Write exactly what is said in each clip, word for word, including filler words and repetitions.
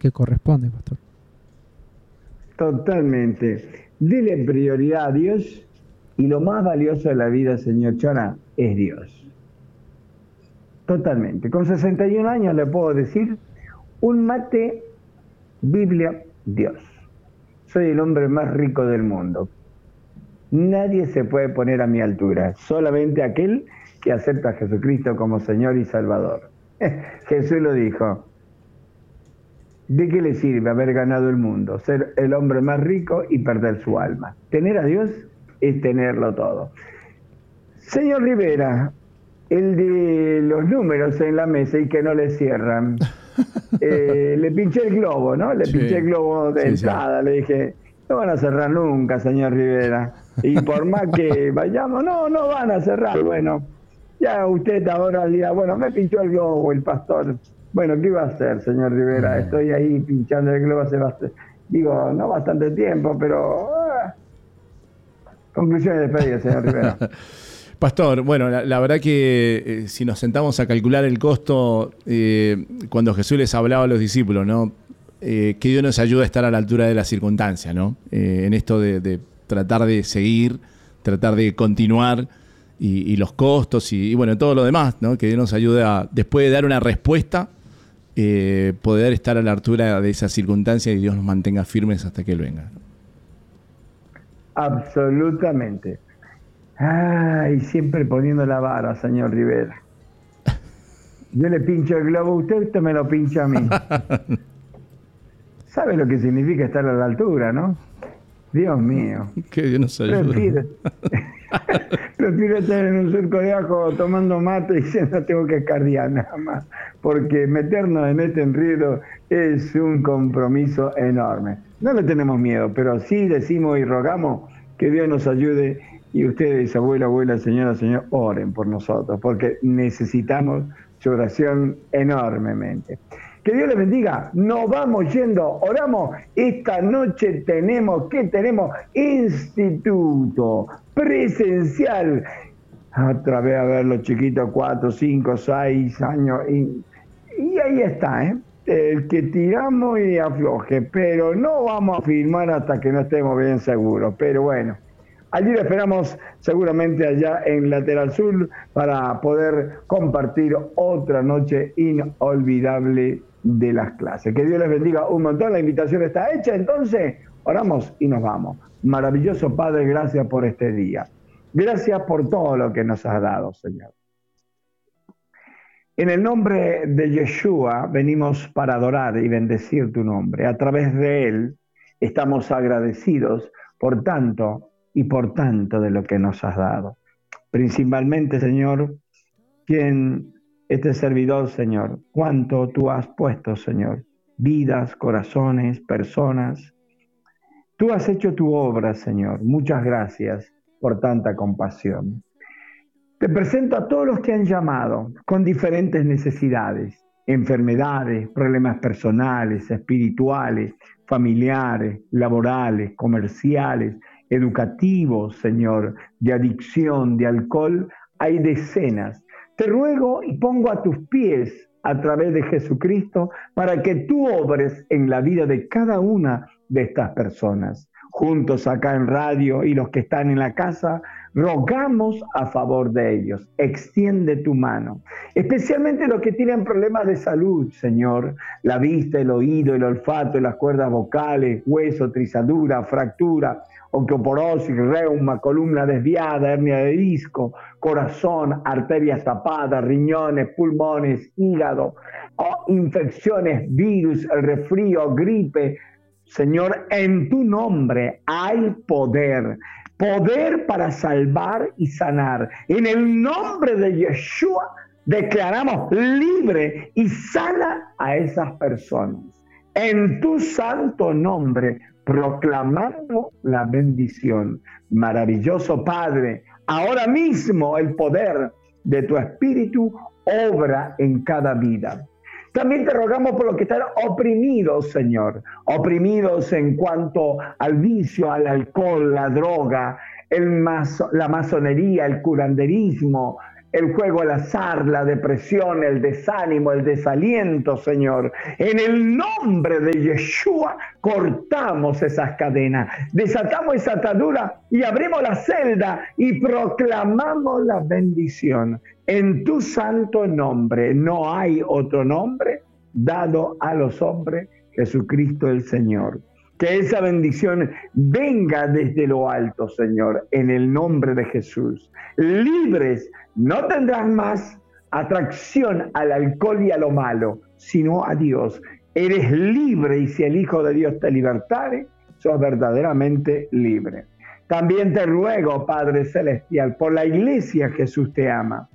que corresponde, pastor. Totalmente. Dile prioridad a Dios, y lo más valioso de la vida, señor Chona, es Dios. Totalmente. Con sesenta y un años le puedo decir, un mate, Biblia, Dios. Soy el hombre más rico del mundo. Nadie se puede poner a mi altura, solamente aquel que acepta a Jesucristo como Señor y Salvador. Jesús lo dijo. ¿De qué le sirve haber ganado el mundo? Ser el hombre más rico y perder su alma. Tener a Dios es tenerlo todo. Señor Rivera, el de los números en la mesa y que no le cierran. Eh, le pinché el globo, ¿no? Le sí. pinché el globo de sí, entrada. Sí. Le dije, no van a cerrar nunca, señor Rivera. Y por más que vayamos, no, no van a cerrar. Bueno, ya usted ahora dirá, bueno, me pinchó el globo el pastor. Bueno, ¿qué iba a hacer, señor Rivera? Estoy ahí pinchando el globo hace bastante, digo, no bastante tiempo, pero... Ah. Conclusión de despedida, señor Rivera. Pastor, bueno, la, la verdad que eh, si nos sentamos a calcular el costo, eh, cuando Jesús les hablaba a los discípulos, ¿no? Eh, que Dios nos ayude a estar a la altura de la circunstancia, ¿no? Eh, en esto de, de tratar de seguir, tratar de continuar, y, y los costos y, y bueno, todo lo demás, ¿no? Que Dios nos ayude a, después de dar una respuesta, eh, poder estar a la altura de esa circunstancia y Dios nos mantenga firmes hasta que Él venga. Absolutamente. Ay, siempre poniendo la vara, señor Rivera. Yo le pincho el globo a usted, usted me lo pincha a mí. ¿Sabe lo que significa estar a la altura, no? Dios mío. Que Dios nos ayude. Prefiero, prefiero estar en un surco de ajo tomando mate y diciendo tengo que escardiar nada más. Porque meternos en este enredo es un compromiso enorme. No le tenemos miedo, pero sí decimos y rogamos que Dios nos ayude. Y ustedes, abuela, abuela, señora, señor, oren por nosotros, porque necesitamos su oración enormemente. Que Dios les bendiga. Nos vamos yendo. Oramos. Esta noche tenemos, ¿qué tenemos? Instituto presencial. Otra vez a ver los chiquitos, cuatro, cinco, seis años. Y, y ahí está, ¿eh? El que tiramos y afloje. Pero no vamos a firmar hasta que no estemos bien seguros. Pero bueno. Allí lo esperamos seguramente allá en Lateral Sur para poder compartir otra noche inolvidable de las clases. Que Dios les bendiga un montón. La invitación está hecha, entonces oramos y nos vamos. Maravilloso Padre, gracias por este día. Gracias por todo lo que nos has dado, Señor. En el nombre de Yeshua venimos para adorar y bendecir tu nombre. A través de él estamos agradecidos por tanto y por tanto de lo que nos has dado. Principalmente, Señor, quien este servidor, Señor, cuánto tú has puesto, Señor, vidas, corazones, personas. Tú has hecho tu obra, Señor. Muchas gracias por tanta compasión. Te presento a todos los que han llamado con diferentes necesidades, enfermedades, problemas personales, espirituales, familiares, laborales, comerciales, educativos, Señor, de adicción, de alcohol, hay decenas. Te ruego y pongo a tus pies a través de Jesucristo para que tú obres en la vida de cada una de estas personas. Juntos acá en radio y los que están en la casa, rogamos a favor de ellos. Extiende tu mano, especialmente los que tienen problemas de salud, Señor, la vista, el oído, el olfato, las cuerdas vocales, hueso, trizadura, fractura, osteoporosis, reuma, columna desviada, hernia de disco, corazón, arterias tapadas, riñones, pulmones, hígado, oh, infecciones, virus, el resfrío, gripe. Señor, en tu nombre hay poder, poder para salvar y sanar. En el nombre de Yeshua declaramos libre y sana a esas personas. En tu santo nombre proclamando la bendición. Maravilloso Padre, ahora mismo el poder de tu Espíritu obra en cada vida. También te rogamos por los que están oprimidos, Señor, oprimidos en cuanto al vicio, al alcohol, la droga, el maso, la masonería, el curanderismo, el juego al azar, la depresión, el desánimo, el desaliento, Señor. En el nombre de Yeshua cortamos esas cadenas, desatamos esa atadura y abrimos la celda y proclamamos la bendición. En tu santo nombre, no hay otro nombre dado a los hombres, Jesucristo el Señor. Que esa bendición venga desde lo alto, Señor, en el nombre de Jesús. Libres, no tendrán más atracción al alcohol y a lo malo, sino a Dios. Eres libre y si el Hijo de Dios te libertare, sos verdaderamente libre. También te ruego, Padre Celestial, por la iglesia Jesús te ama.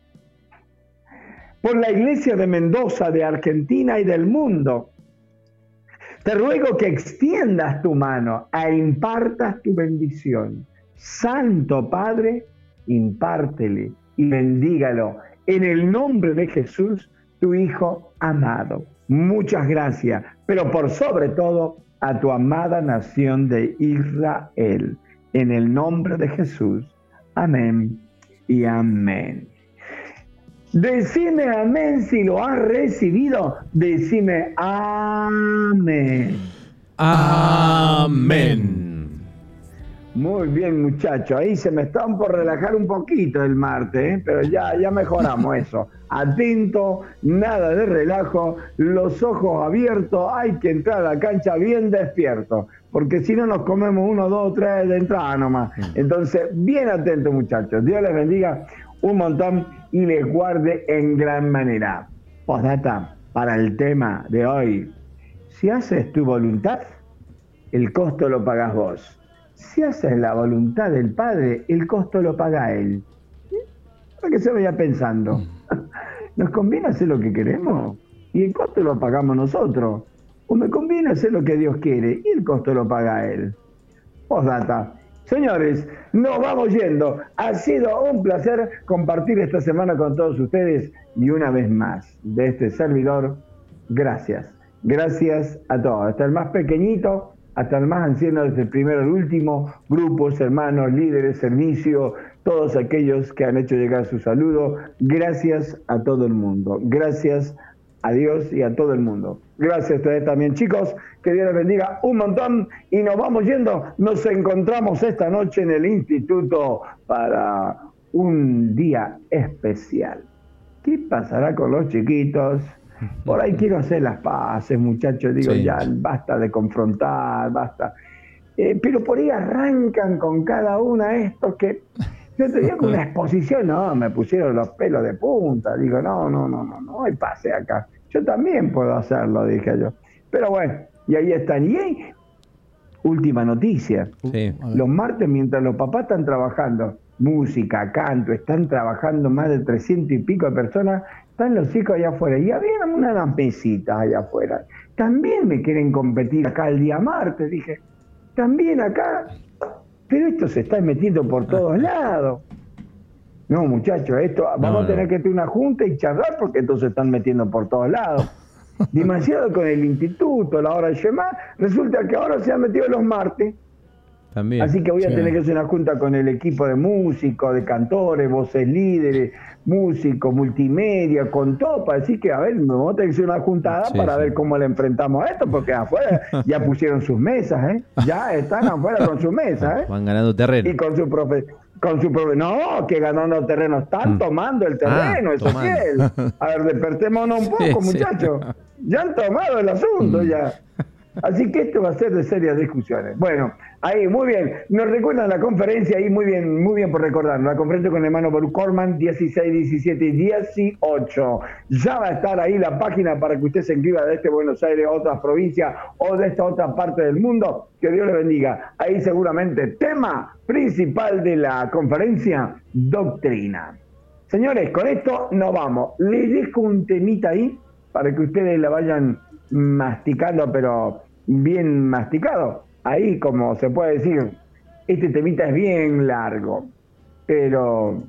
Por la iglesia de Mendoza, de Argentina y del mundo. Te ruego que extiendas tu mano e impartas tu bendición. Santo Padre, impártele y bendígalo en el nombre de Jesús, tu Hijo amado. Muchas gracias, pero por sobre todo a tu amada nación de Israel. En el nombre de Jesús. Amén y amén. Decime amén si lo has recibido. Decime amén. Amén. Muy bien, muchachos. Ahí se me estaban por relajar un poquito el martes, ¿eh? Pero ya, ya mejoramos eso. Atento, nada de relajo, los ojos abiertos. Hay que entrar a la cancha bien despierto, porque si no nos comemos uno, dos, tres de entrada nomás. Entonces, bien atentos, muchachos. Dios les bendiga un montón y les guarde en gran manera. Postdata, para el tema de hoy: si haces tu voluntad, el costo lo pagás vos. Si haces la voluntad del Padre, el costo lo paga Él. Para que se vaya pensando. ¿Nos conviene hacer lo que queremos? Y el costo lo pagamos nosotros. ¿O me conviene hacer lo que Dios quiere? Y el costo lo paga Él. Postdata. Señores, nos vamos yendo. Ha sido un placer compartir esta semana con todos ustedes. Y una vez más, de este servidor, gracias. Gracias a todos. Hasta el más pequeñito, hasta el más anciano, desde el primero al último, grupos, hermanos, líderes, servicio, todos aquellos que han hecho llegar su saludo. Gracias a todo el mundo. Gracias a Dios y a todo el mundo. Gracias a ustedes también, chicos. Que Dios les bendiga un montón. Y nos vamos yendo. Nos encontramos esta noche en el instituto para un día especial. ¿Qué pasará con los chiquitos? Por ahí quiero hacer las paces, muchachos. Digo, sí, ya basta de confrontar, basta. Eh, pero por ahí arrancan con cada una estos que... Yo te digo que una exposición, no, me pusieron los pelos de punta. Digo, no, no, no, no, no hay pase acá. Yo también puedo hacerlo, dije yo. Pero bueno, y ahí están. Y ahí, última noticia. Sí, los martes, mientras los papás están trabajando, música, canto, están trabajando más de trescientos y pico de personas, están los hijos allá afuera. Y había unas mesitas allá afuera. También me quieren competir acá el día martes. Dije, también acá... Pero esto se está metiendo por todos lados. No, muchachos, esto vamos no, no. a tener que tener una junta y charlar porque entonces se están metiendo por todos lados. Demasiado con el instituto, la hora de Shema. Resulta que ahora se han metido los martes. También. Así que voy a sí. tener que hacer una junta con el equipo de músicos, de cantores, voces líderes, músicos, multimedia, con todo, para decir que, a ver, vamos a tener que hacer una juntada sí, para sí. ver cómo le enfrentamos a esto, porque afuera ya pusieron sus mesas, ¿eh? Ya están afuera con sus mesas, ¿eh? Van ganando terreno. Y con su profe... Con su profe... No, que ganando terreno, están mm. tomando el terreno, ah, eso es él. A ver, despertémonos un poco, sí, muchachos. Sí. Ya han tomado el asunto, mm. ya. Así que esto va a ser de serias discusiones. Bueno, ahí, muy bien. Nos recuerdan la conferencia, ahí muy bien, muy bien por recordarnos. La conferencia con el hermano Baruch Korman, dieciséis, diecisiete y dieciocho. Ya va a estar ahí la página para que usted se inscriba de este Buenos Aires, otras provincias o de esta otra parte del mundo. Que Dios le bendiga. Ahí seguramente tema principal de la conferencia, doctrina. Señores, con esto nos vamos. Les dejo un temita ahí para que ustedes la vayan masticando, pero bien masticado. Ahí, como se puede decir, este temita es bien largo, pero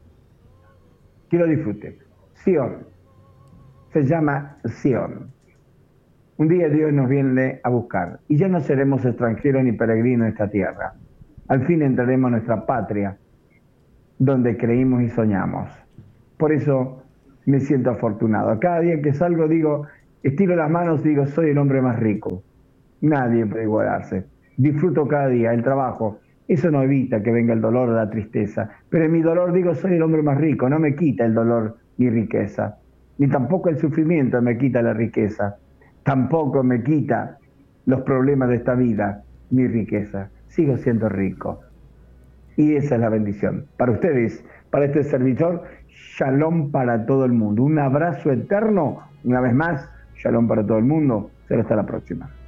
que lo disfruten. Sion, se llama Sion. Un día Dios nos viene a buscar y ya no seremos extranjeros ni peregrinos en esta tierra. Al fin entraremos a nuestra patria, donde creímos y soñamos. Por eso me siento afortunado. Cada día que salgo digo, estiro las manos y digo, soy el hombre más rico. Nadie puede igualarse. Disfruto cada día el trabajo. Eso no evita que venga el dolor o la tristeza. Pero en mi dolor digo, soy el hombre más rico. No me quita el dolor mi riqueza. Ni tampoco el sufrimiento me quita la riqueza. Tampoco me quita los problemas de esta vida mi riqueza. Sigo siendo rico. Y esa es la bendición. Para ustedes, para este servidor, shalom para todo el mundo. Un abrazo eterno. Una vez más, shalom para todo el mundo. Será hasta la próxima.